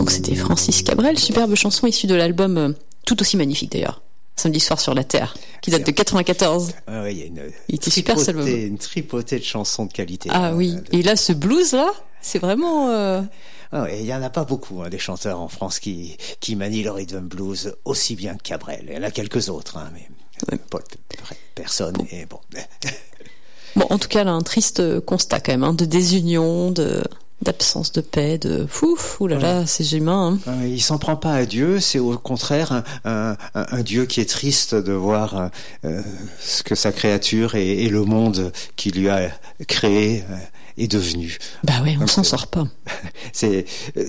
Donc c'était Francis Cabrel, superbe chanson issue de l'album tout aussi magnifique d'ailleurs, Samedi soir sur la Terre, qui date de 94. Ah oui, il était super ce album. Une tripotée de chansons de qualité. Ah oui, et là ce blues là, c'est vraiment... Il y en a pas beaucoup, des chanteurs en France qui manient le rhythm blues aussi bien que Cabrel. Il y en a quelques autres, mais personne. Bon. Et bon. Bon, en tout cas, là, un triste constat quand même, de désunion, d'absence de paix, oulala, ces humains. Il s'en prend pas à Dieu, c'est au contraire un Dieu qui est triste de voir ce que sa créature et le monde qu'il lui a créé est devenu. Bah oui, on s'en sort pas. C'est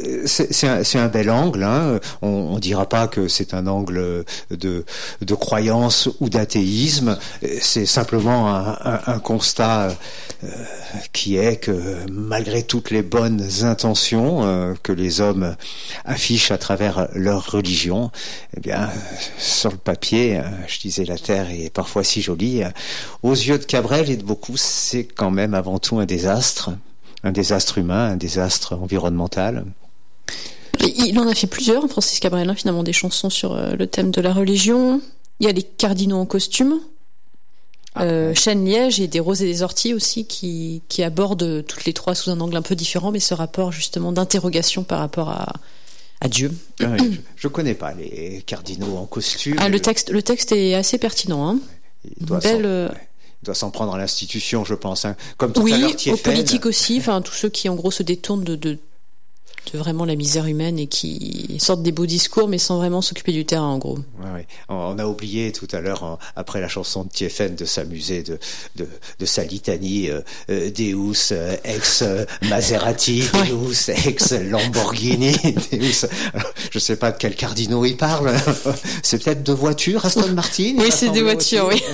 un bel angle, On dira pas que c'est un angle de croyance ou d'athéisme. C'est simplement un constat qui est que malgré toutes les bonnes intentions que les hommes affichent à travers leur religion, eh bien, sur le papier, je disais, la Terre est parfois si jolie. Aux yeux de Cabrel et de beaucoup, c'est quand même avant tout un désastre humain, un désastre environnemental. Il en a fait plusieurs, Francis Cabrel, finalement, des chansons sur le thème de la religion. Il y a les cardinaux en costume, Chêne Liège et des roses et des orties aussi, qui abordent toutes les trois sous un angle un peu différent, mais ce rapport justement d'interrogation par rapport à Dieu. Je connais pas les cardinaux en costume. Le texte est assez pertinent. Il doit s'en prendre à l'institution, je pense. Comme tout à l'heure, Thiéphène. Aux politiques aussi, tous ceux qui en gros se détournent de vraiment la misère humaine et qui sortent des beaux discours mais sans vraiment s'occuper du terrain en gros. Ouais. On a oublié tout à l'heure, après la chanson de Thiéphène, de s'amuser de sa litanie Deus ex Maserati, Deus ex Lamborghini, Deus. Alors, je sais pas de quel cardinaux il parle. C'est peut-être de voitures, Aston Martin. Oui, c'est des voitures, oui.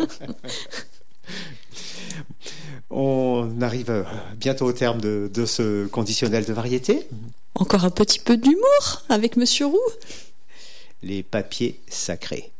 On arrive bientôt au terme de ce conditionnel de variété. Encore un petit peu d'humour avec Monsieur Roux. Les papiers sacrés.